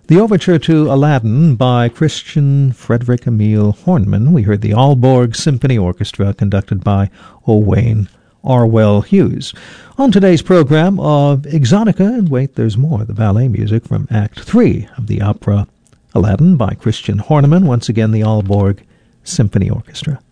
The overture to Aladdin by Christian Frederick Emil Horneman. We heard the Aalborg Symphony Orchestra conducted by Owain Arwell Hughes. On today's program of Exotica, and wait, there's more, the ballet music from Act 3 of the opera Aladdin by Christian Horneman, once again the Aalborg Symphony Orchestra.